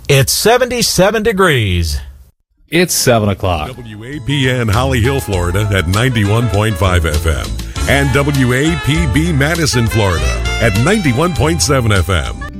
It's 77 degrees. It's 7 o'clock. WAPN Holly Hill, Florida at 91.5 FM. And WAPB Madison, Florida at 91.7 FM.